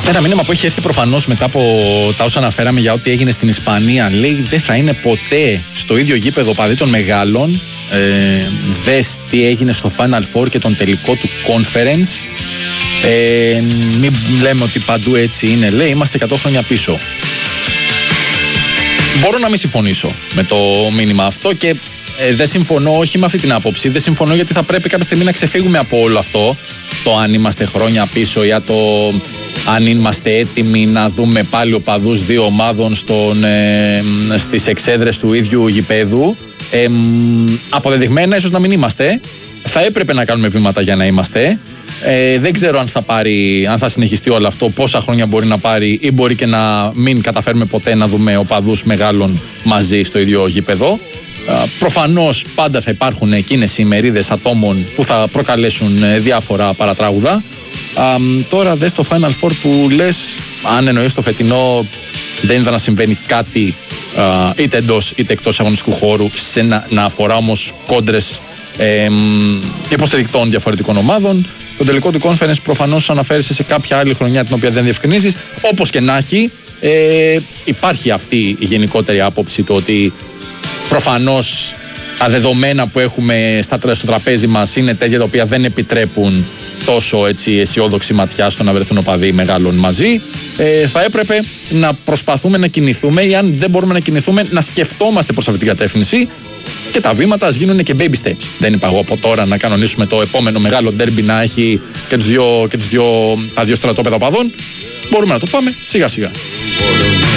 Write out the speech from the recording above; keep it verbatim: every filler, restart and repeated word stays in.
Ένα μήνυμα που έχει έρθει προφανώς μετά από τα όσα αναφέραμε για ό,τι έγινε στην Ισπανία. Λέει δεν θα είναι ποτέ στο ίδιο γήπεδο παδί των μεγάλων. Ε, δες τι έγινε στο Final Four και τον τελικό του Conference. Ε, μην λέμε ότι παντού έτσι είναι. Λέει είμαστε εκατό χρόνια πίσω. Μπορώ να μην συμφωνήσω με το μήνυμα αυτό και ε, δεν συμφωνώ όχι με αυτή την άποψη. Δεν συμφωνώ γιατί θα πρέπει κάποια στιγμή να ξεφύγουμε από όλο αυτό. Το αν είμαστε χρόνια πίσω ή το αν είμαστε έτοιμοι να δούμε πάλι οπαδούς δύο ομάδων στον, ε, στις εξέδρες του ίδιου γηπέδου. Ε, αποδεδειγμένα ίσως να μην είμαστε. Θα έπρεπε να κάνουμε βήματα για να είμαστε. Ε, δεν ξέρω αν θα, πάρει, αν θα συνεχιστεί όλο αυτό, πόσα χρόνια μπορεί να πάρει ή μπορεί και να μην καταφέρουμε ποτέ να δούμε οπαδούς μεγάλων μαζί στο ίδιο γήπεδο. Προφανώς πάντα θα υπάρχουν εκείνες οι μερίδες ατόμων που θα προκαλέσουν διάφορα παρατράγουδα. Α, τώρα δες το Final Four που λες, αν εννοείς το φετινό δεν είδα να συμβαίνει κάτι α, είτε εντός είτε εκτός αγωνιστικού χώρου σε να, να αφορά όμως κόντρες ε, υποστηρικτών διαφορετικών ομάδων. Το τελικό του Conference προφανώς αναφέρεσαι σε κάποια άλλη χρονιά την οποία δεν διευκρινίζεις. Όπως και να έχει, ε, υπάρχει αυτή η γενικότερη άποψη το ότι προφανώς τα δεδομένα που έχουμε στα, στο τραπέζι μας είναι τέτοια τα οποία δεν επιτρέπουν τόσο έτσι αισιόδοξη ματιά στο να βρεθούν οπαδοί μεγάλων μαζί. Ε, θα έπρεπε να προσπαθούμε να κινηθούμε ή αν δεν μπορούμε να κινηθούμε να σκεφτόμαστε προς αυτή την κατεύθυνση και τα βήματα ας γίνουν και baby steps. Δεν είπα εγώ από τώρα να κανονίσουμε το επόμενο μεγάλο ντέρμπι να έχει και, τους δύο, και τους δύο, τα δύο στρατόπεδα οπαδών. Μπορούμε να το πάμε σιγά σιγά.